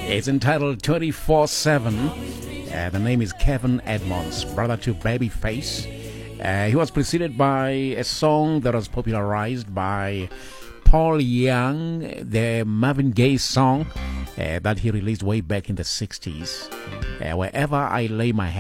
It's entitled 24/7. The name is Kevin Edmonds, brother to Babyface. He was preceded by a song that was popularized by Paul Young, the Marvin Gaye song that he released way back in the 60s. Wherever I lay my head.